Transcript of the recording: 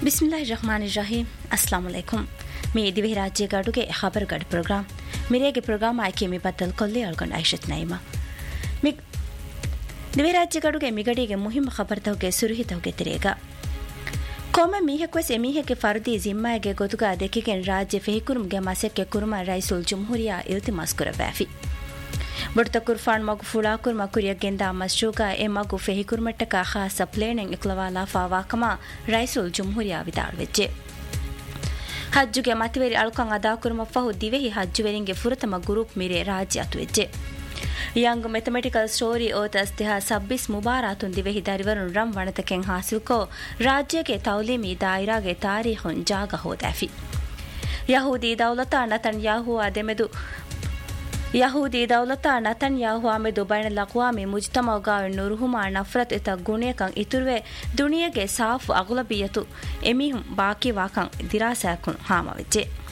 बिस्मिल्लाहिर्रहमानिर्रहीम अस्सलाम वालेकुम मी दिवे राज्य गाडुगे खबर गड प्रोग्राम मिरेगे प्रोग्राम आके मी बदल कोल्ले अलगंड आयशत नईमा मी दिवे राज्य गाडुगे मिगडिगे मुहिम खबर तवगे सुरुहि तवगे तिरेगा कोमे मीहक्वेस एमीहके फर्दी जिम्मागे गोतुगा देकिगे राज्य फेहिकुरुमगे मसेके कुरुमा रईसुल जुम्हुरिया इल्तिमास कुरबाफी ಬುಡ್ತ ಕುರ್ಫಾನ್ ಮಗು ಫುಳಾಕುರ್ ಮಕುರಿಯ ಗೆಂದ ಮಸ್ಜೂಗ ಎ ಮಗು ಫೆಹಿಕುರ್ಮಟ್ಟಕ ಖಾಸ ಪ್ಲೇನೆಂ ಇಕ್ಲವಾಲಾ ಫಾವಾಕಮ ರೈಸುಲ್ ಜುಮ್ಹುರಿಯಾ ವಿದಾಳ್ವೆಜ್ಜೆ ಹಜ್ಜುಗೆ ಮತಿವೆರಿ ಅಳ್ಕಂ ಅದಾ ಕುರ್ಮ ಫಹು ದಿವೆಹಿ ಹಜ್ಜುವೆರಿಂಗೆ ಫುರತಮ ಗ್ರೂಪ್ ಮಿರೆ ರಾಜ್ಯ ಅತುವೆಜ್ಜೆ ಯಂಗ್ ಮ್ಯಾಥಮೆಟಿಕಲ್ ಸ್ಟೋರಿ ಓತಸ್ ದೇಹ 26 ಮುಬಾರಾತುನ್ ದಿವೆಹಿ ದರಿವರುನ್ ರಂ ವಣತಕೆಂ ಹಾಸಿಲ್ಕೋ ರಾಜ್ಯಗೆ ತೌಲೀಮಿ ದಾಯಿರಾಗೆ ತಾರೀಖುನ್ ಜಾಗ ಹೋದಾಫಿ ಯಹೂದಿ ದೌಲತಾ ನತನ್ಯಾಹು ಅದೆಮೆದು ಯಹೂದಿ ದೌಲತಾ ನತನ್ಯಾಹು ಆಮೆದು ಬೈನಲ್ ಅಕ್ವಾಮಿ ಮುಜ್ತಮೌಗಾ ನುರುಹುಮಾ ನಫರತ್ ಇತ ಗುಣಿಯಕಂ ಇತುರುವೆ ದುನಿಯಗೆ ಸಾಫ್ ಅಗ್ಲಬಿಯತು ಎಮಿಹುಂ ಬಾಕಿ ವಾಕಂ ದಿರಾಸಾಕುನ್ ಹಾಮವೆಜ್ಜೆ